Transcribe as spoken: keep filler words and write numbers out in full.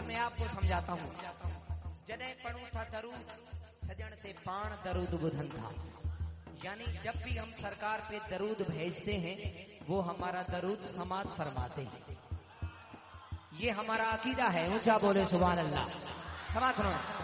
मैं आपको समझाता हूँ। जॾहिं पढ़ूं था दरूद सजण से पाण दरूद बुधन था, यानी जब भी हम सरकार पे दरूद भेजते हैं वो हमारा दरूद समात फरमाते हैं। ये हमारा अकीदा है। ऊंचा बोले सुभान अल्लाह। समात फरमाते।